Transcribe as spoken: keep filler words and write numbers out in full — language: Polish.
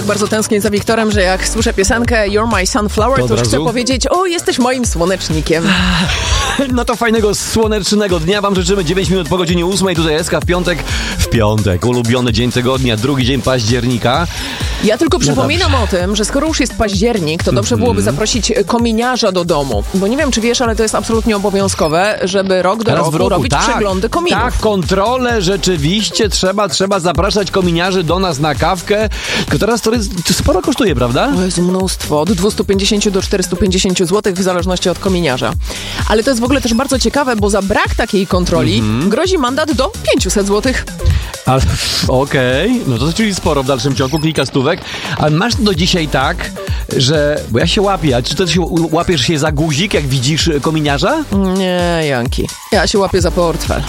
bardzo tęsknię za Wiktorem, że jak słyszę piosenkę You're My Sunflower, to, to już chcę powiedzieć, o, jesteś moim słonecznikiem. No to fajnego, słonecznego dnia wam życzymy. dziewięć minut po godzinie ósmej. Tutaj Eska w piątek. W piątek, ulubiony dzień tygodnia, drugi dzień października. Ja tylko przypominam no o tym, że skoro już jest październik, to dobrze byłoby zaprosić kominiarza do domu. Bo nie wiem, czy wiesz, ale to jest absolutnie obowiązkowe, żeby rok do roku, roku robić tak, przeglądy kominów. Tak, kontrolę rzeczywiście trzeba, trzeba zapraszać kominiarzy do nas na kawkę. Tylko teraz to jest, to sporo kosztuje, prawda? To jest mnóstwo. Od dwieście pięćdziesiąt do czterysta pięćdziesiąt złotych w zależności od kominiarza. Ale to jest w ogóle też bardzo ciekawe, bo za brak takiej kontroli mm-hmm. grozi mandat do pięćset złotych. Okej, okay. No to czyli sporo w dalszym ciągu, kilka stówek. Ale masz do dzisiaj tak, że... Bo ja się łapię, a czy ty się łapiesz się za guzik, jak widzisz kominiarza? Nie, Janki. Ja się łapię za portfel.